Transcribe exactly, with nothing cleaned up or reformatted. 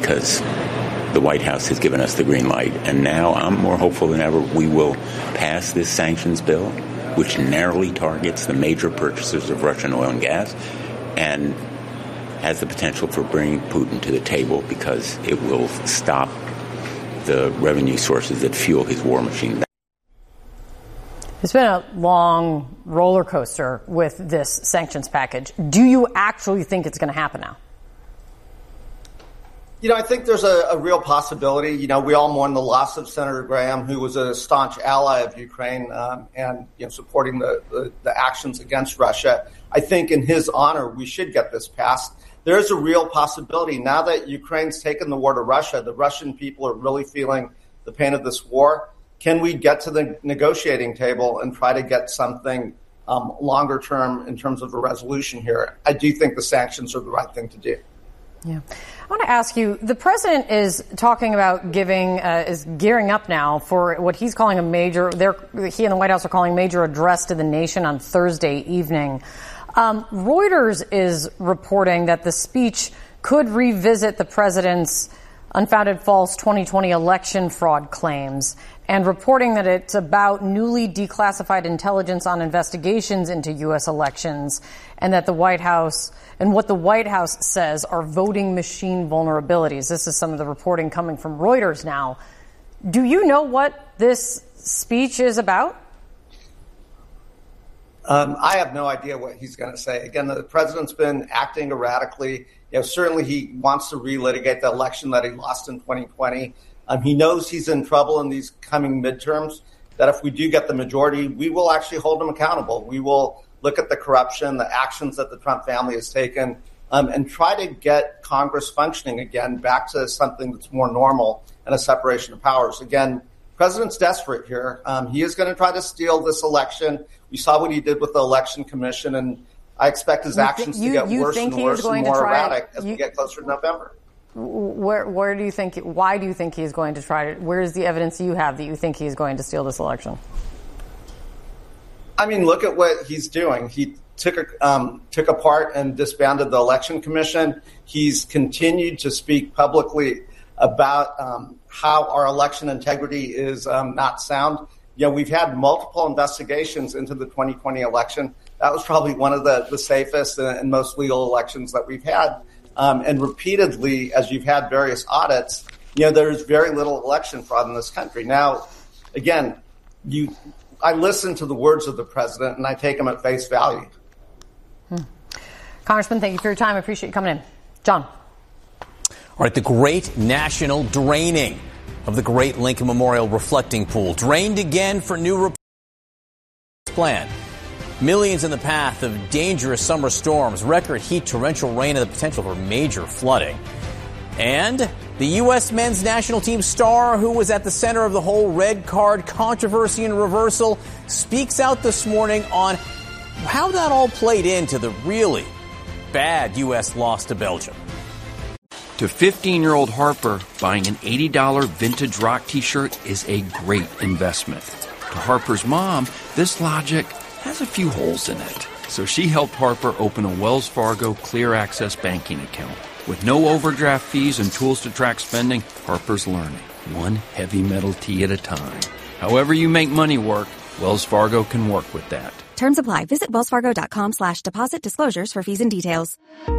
because the White House has given us the green light. And now I'm more hopeful than ever we will pass this sanctions bill, which narrowly targets the major purchasers of Russian oil and gas and has the potential for bringing Putin to the table because it will stop the revenue sources that fuel his war machine. It's been a long roller coaster with this sanctions package. Do you actually think it's going to happen now? You know, I think there's a, a real possibility. You know, we all mourn the loss of Senator Graham, who was a staunch ally of Ukraine um, and, you know, supporting the, the, the actions against Russia. I think in his honor, we should get this passed. There is a real possibility now that Ukraine's taken the war to Russia, the Russian people are really feeling the pain of this war. Can we get to the negotiating table and try to get something um, longer term in terms of a resolution here? I do think the sanctions are the right thing to do. Yeah. I want to ask you, the president is talking about giving, uh, is gearing up now for what he's calling a major, they're, he and the White House are calling major address to the nation on Thursday evening. Um, Reuters is reporting that the speech could revisit the president's unfounded false twenty twenty election fraud claims and reporting that it's about newly declassified intelligence on investigations into U S elections and that the White House and what the White House says are voting machine vulnerabilities. This is some of the reporting coming from Reuters now. Do you know what this speech is about? Um, I have no idea what he's going to say. Again, the president's been acting erratically. You know, certainly he wants to relitigate the election that he lost in twenty twenty. Um, he knows he's in trouble in these coming midterms, that if we do get the majority, we will actually hold him accountable. We will look at the corruption, the actions that the Trump family has taken, um, and try to get Congress functioning again back to something that's more normal and a separation of powers. Again, the president's desperate here. Um, he is going to try to steal this election. We saw what he did with the Election Commission, and I expect his actions you, to get you worse and worse and more erratic as you, we get closer to November. Where, where do you think, why do you think he's going to try to, where is the evidence you have that you think he's going to steal this election? I mean, look at what he's doing. He took a, um, took apart and disbanded the Election Commission. He's continued to speak publicly about um, how our election integrity is um, not sound. You know, we've had multiple investigations into the twenty twenty election. That was probably one of the, the safest and most legal elections that we've had. Um, and repeatedly, as you've had various audits, you know, there's very little election fraud in this country. Now, again, you, I listen to the words of the president and I take them at face value. Hmm. Congressman, thank you for your time. I appreciate you coming in. John. All right, the great national draining of the Great Lincoln Memorial Reflecting Pool. Drained again for new plan. Millions in the path of dangerous summer storms, record heat, torrential rain, and the potential for major flooding. And the U S men's national team star, who was at the center of the whole red card controversy and reversal, speaks out this morning on how that all played into the really bad U S loss to Belgium. To fifteen-year-old Harper, buying an eighty dollars vintage rock T-shirt is a great investment. To Harper's mom, this logic has a few holes in it. So she helped Harper open a Wells Fargo Clear Access banking account. With no overdraft fees and tools to track spending, Harper's learning, one heavy metal tee at a time. However you make money work, Wells Fargo can work with that. Terms apply. Visit wellsfargo.com slash deposit disclosures for fees and details.